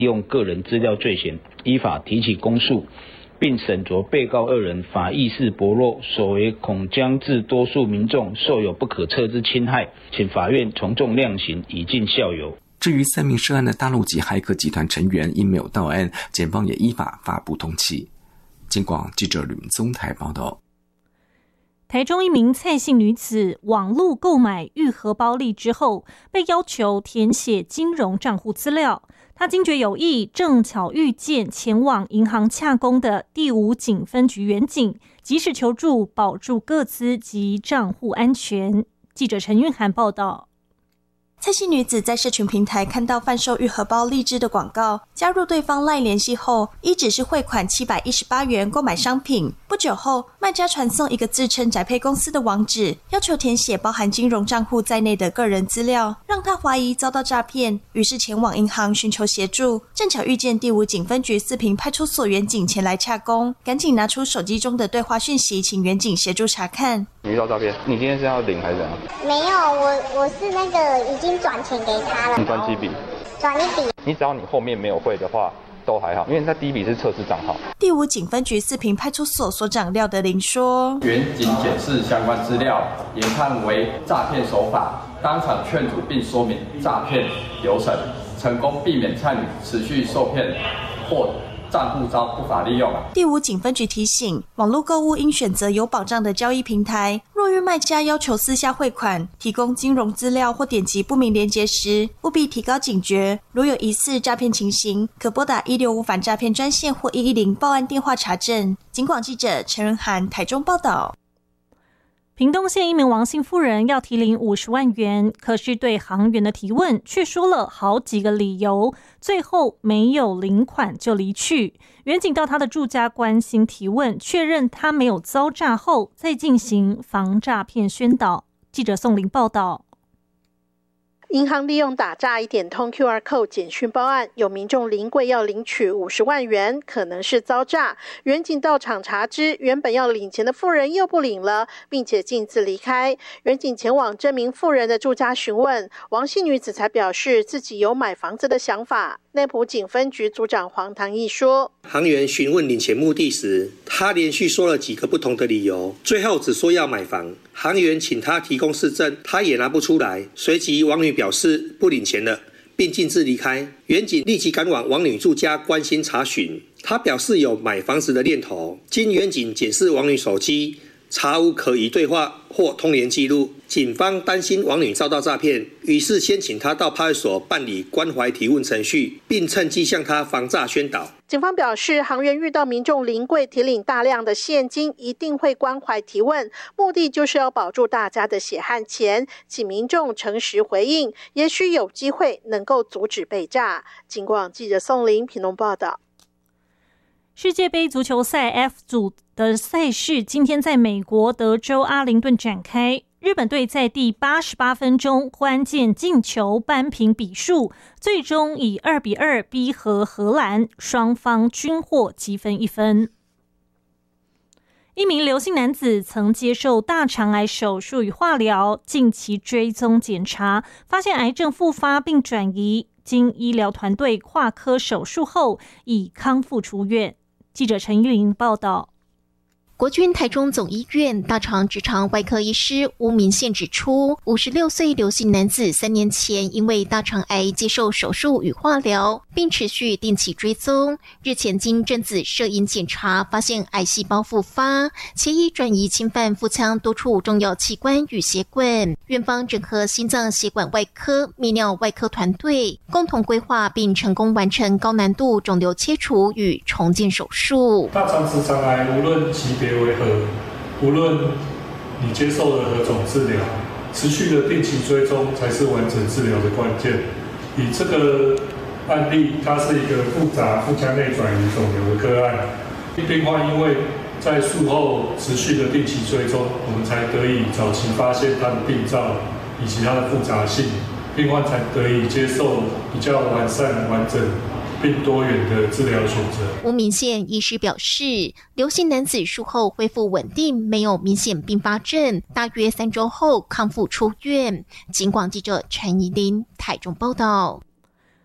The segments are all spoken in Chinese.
用个人资料罪嫌依法提起公诉，并审酌被告二人法意识薄弱，所为恐将致多数民众受有不可测之侵害，请法院从重量刑，以尽效尤。 至于3名涉案的大陆籍骇客集团成员因没有到案，检方也依法发布通缉。警广记者吕明宗台报道。 台中一名蔡姓女子网络购买玉荷包荔枝后，被要求填写金融账户资料。她惊觉有异，正巧遇见前往银行洽公的第5警分局员警，及时求助，保住个资及账户安全。记者陈韵涵报道。 蔡姓女子在社群平台看到贩售玉荷包荔枝的广告，加入对方 LINE 联系后，依指示汇款718元购买商品。不久后，卖家传送一个自称宅配公司的网址，要求填写包含金融账户在内的个人资料，让他怀疑遭到诈骗，于是前往银行寻求协助。正巧遇见第5警分局4坪派出所员警前来洽公，赶紧拿出手机中的对话讯息，请员警协助查看。 你遇到诈骗，你今天是要领还是怎样？ 没有，我是那个已经转钱给他了。 你转几笔？ 转1笔。 你只要你后面没有汇的话，都还好，因为他第1笔是测试账号。 第5警分局4坪派出所所长廖德林说：“ 员警检视相关资料，研判为诈骗手法，当场劝阻并说明诈骗流程，成功避免蔡女持续受骗或账户遭不法利用。” 第5警分局提醒，网络购物应选择有保障的交易平台。若遇卖家要求私下汇款、提供金融资料或点击不明连结时，务必提高警觉。如有疑似诈骗情形，可拨打165反诈骗专线或110报案电话查证。警广记者陈仁涵台中报道。 屏东县一名王姓妇人要提领50万元，可是对行员的提问却说了好几个理由，最后没有领款就离去。员警到他的住家关心提问，确认他没有遭诈后，再进行防诈骗宣导。记者宋玲报道。 银行利用打诈一点通 QR Code 简讯报案，有民众临柜要领取50万元，可能是遭诈。员警到场查知，原本要领钱的妇人又不领了，并且径自离开。员警前往这名妇人的住家询问，王姓女子才表示自己有买房子的想法。内埔警分局组长黄唐义说， 行员询问领钱目的时，他连续说了几个不同的理由，最后只说要买房。行员请他提供市政，他也拿不出来。随即王女表示不领钱了，并径自离开。员警立即赶往王女住家关心查询，他表示有买房子的念头。经员警检视王女手机，查无可疑对话或通联记录，警方担心王女遭到诈骗，于是先请她到派出所办理关怀提问程序，并趁机向她防诈宣导。 警方表示，行员遇到民众临柜提领大量的现金，一定会关怀提问，目的就是要保住大家的血汗钱，请民众诚实回应，也许有机会能够阻止被诈。警广记者宋玲屏东报道。 世界杯足球赛 F 组的赛事今天在美国德州阿灵顿展开，日本队在第88分钟关键进球扳平比数，最终以2-2逼和荷兰，双方均获积分1分。一名刘姓男子曾接受大肠癌手术与化疗，近期追踪检查，发现癌症复发并转移，经医疗团队跨科手术后已康复出院。记者陈依琳报道。 国军台中总医院大肠直肠外科医师吴明宪指出，56岁刘姓男子3年前因为大肠癌接受手术与化疗，并持续定期追踪。日前经正子摄影检查，发现癌细胞复发，且已转移侵犯腹腔多处重要器官与血管。院方整合心脏血管外科、泌尿外科团队，共同规划并成功完成高难度肿瘤切除与重建手术。 大肠直肠癌无论级别为何，无论你接受了何种治疗，持续的定期追踪才是完整治疗的关键。以这个案例，它是一个复杂腹腔内转移肿瘤的个案，病患因为在术后持续的定期追踪，我们才得以早期发现它的病灶以及它的复杂性，病患才得以接受比较完善、完整并多元的治疗选择。 吴明宪医师表示，刘姓男子术后恢复稳定，没有明显并发症，大约3周后康复出院。警广记者陈怡琳台中报道。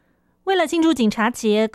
为了庆祝警察节，